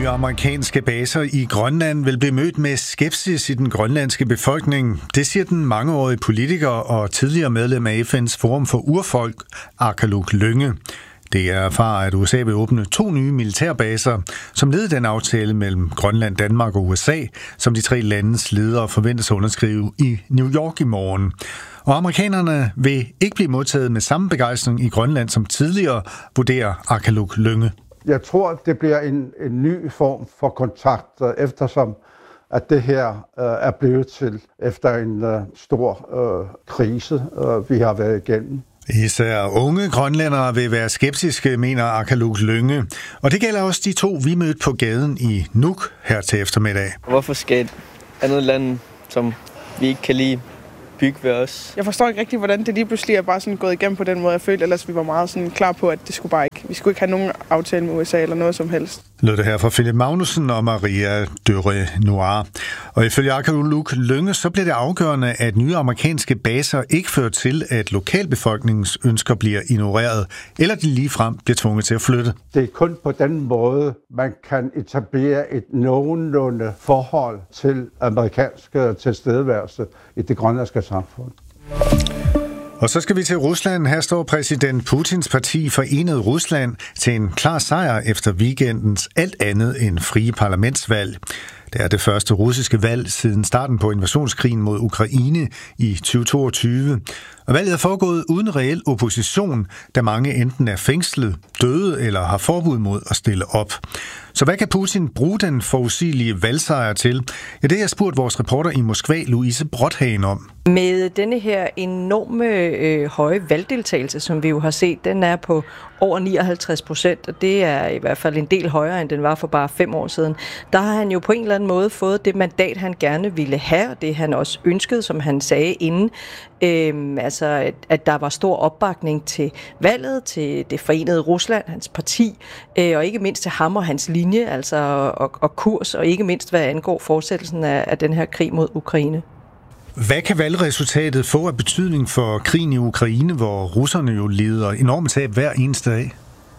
nye amerikanske baser i Grønland vil blive mødt med skepsis i den grønlandske befolkning. Det siger den mangeårige politiker og tidligere medlem af FN's Forum for Urfolk, Aqaluk Lynge. Det er erfaret, at USA vil åbne 2 nye militærbaser, som led i den aftale mellem Grønland, Danmark og USA, som de 3 landes ledere forventes at underskrive i New York i morgen. Og amerikanerne vil ikke blive modtaget med samme begejstring i Grønland som tidligere, vurderer Aqaluk Lynge. Jeg tror, det bliver en ny form for kontakt, eftersom at det her er blevet til efter en stor krise, vi har været igennem. Især unge grønlændere vil være skeptiske, mener Aqaluk Lynge. Og det gælder også de 2, vi mødte på gaden i Nuuk her til eftermiddag. Hvorfor skal et andet land, som vi ikke kan lide, bygge ved os? Jeg forstår ikke rigtig, hvordan det lige pludselig er bare sådan gået igennem på den måde. Jeg følte ellers, vi var meget sådan klar på, at det skulle bare ikke. Vi skulle ikke have nogen aftale med USA eller noget som helst. Lød det her fra Philip Magnussen og Maria Døre Noir. Og ifølge Aqaluk Lynge, så bliver det afgørende, at nye amerikanske baser ikke fører til, at lokalbefolkningens ønsker bliver ignoreret, eller de ligefrem bliver tvunget til at flytte. Det er kun på den måde, man kan etablere et nogenlunde forhold til amerikanske tilstedeværelse i det grønlandske samfund. Og så skal vi til Rusland. Her står præsident Putins parti Forenet Rusland til en klar sejr efter weekendens alt andet end frie parlamentsvalg. Det er det første russiske valg siden starten på invasionskrigen mod Ukraine i 2022. Og valget er foregået uden reel opposition, da mange enten er fængslet, døde eller har forbud mod at stille op. Så hvad kan Putin bruge den forudsigelige valgsejr til? Ja, det har jeg spurgt vores reporter i Moskva, Louise Brothagen, om. Med denne her enorme høje valgdeltagelse, som vi jo har set, den er på over 59%, og det er i hvert fald en del højere, end den var for bare 5 år siden. Der har han jo på en eller anden måde fået det mandat, han gerne ville have, og det han også ønskede, som han sagde inden. Altså, at der var stor opbakning til valget, til det forenede Rusland, hans parti, og ikke mindst til ham og hans linje, altså og kurs, og ikke mindst hvad angår fortsættelsen af den her krig mod Ukraine. Hvad kan valgresultatet få af betydning for krigen i Ukraine, hvor russerne jo lider enormt tab hver eneste dag?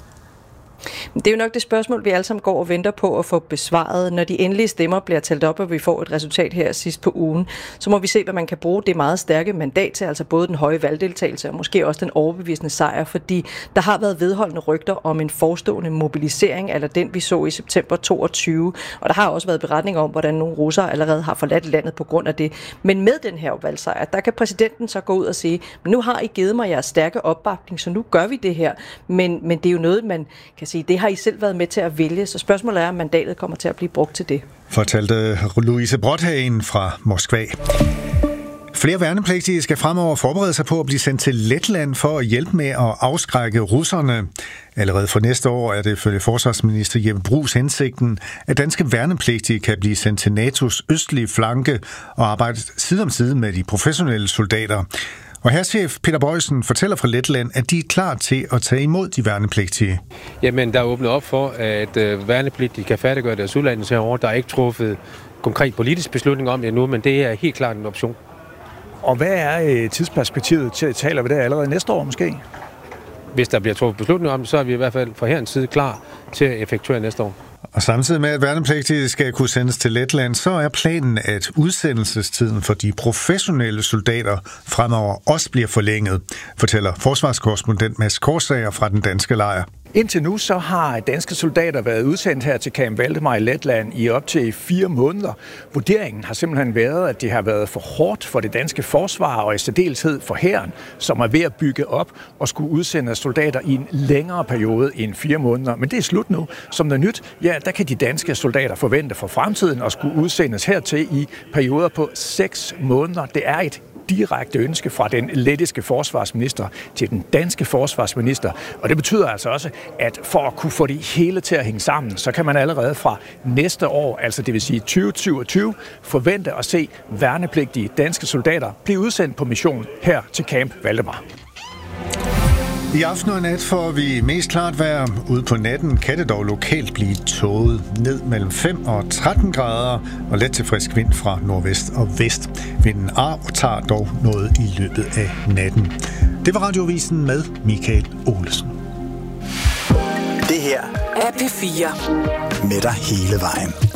Det er jo nok det spørgsmål, vi alle sammen går og venter på at få besvaret. Når de endelige stemmer bliver talt op, og vi får et resultat her sidst på ugen, så må vi se, hvad man kan bruge det meget stærke mandat til, altså både den høje valgdeltagelse og måske også den overbevisende sejr, fordi der har været vedholdende rygter om en forestående mobilisering, eller den vi så i september 22, og der har også været beretninger om, hvordan nogle russere allerede har forladt landet på grund af det. Men med den her valgsejr, der kan præsidenten så gå ud og sige, nu har I givet mig jeres stærke opbakning, så nu gør vi det her. Men det er jo noget, man kan sige, det har I selv været med til at vælge, så spørgsmålet er, om mandatet kommer til at blive brugt til det. Fortalte Louise Brothagen fra Moskva. Flere værnepligtige skal fremover forberede sig på at blive sendt til Letland for at hjælpe med at afskrække russerne. Allerede for næste år er det følge forsvarsminister Jeppe Bruus hensigten, at danske værnepligtige kan blive sendt til NATO's østlige flanke og arbejde side om side med de professionelle soldater. Og herrchef Peter Boysen fortæller fra Letland, at de er klar til at tage imod de værnepligtige. Jamen, der er åbnet op for, at værnepligtige kan færdiggøre deres uddannelse herovre. Der er ikke truffet konkret politisk beslutning om det endnu, men det er helt klart en option. Og hvad er tidsperspektivet til at tale ved det allerede næste år måske? Hvis der bliver truffet beslutning om det, så er vi i hvert fald fra herrens side klar til at effektuere næste år. Og samtidig med, at værnepligtige skal kunne sendes til Letland, så er planen, at udsendelsestiden for de professionelle soldater fremover også bliver forlænget, fortæller forsvarskorrespondent Mads Korsager fra den danske lejr. Indtil nu så har danske soldater været udsendt her til Camp Valdemar i Letland i op til 4 måneder. Vurderingen har simpelthen været, at det har været for hårdt for det danske forsvar og i særdeleshed for hæren, som er ved at bygge op og skulle udsende soldater i en længere periode end 4 måneder. Men det er slut nu. Som noget nyt, ja, der kan de danske soldater forvente for fremtiden at skulle udsendes hertil i perioder på 6 måneder. Det er et direkte ønske fra den lettiske forsvarsminister til den danske forsvarsminister. Og det betyder altså også, at for at kunne få det hele til at hænge sammen, så kan man allerede fra næste år, altså det vil sige 2027, forvente at se værnepligtige danske soldater blive udsendt på mission her til Camp Valdemar. I aften og nat får vi mest klart vejr. Ude på natten kan det dog lokalt blive tåget ned mellem 5 og 13 grader og let til frisk vind fra nordvest og vest. Vinden tager dog noget i løbet af natten. Det var Radiovisen med Michael Olesen. Det her af P4. Med dig hele vejen.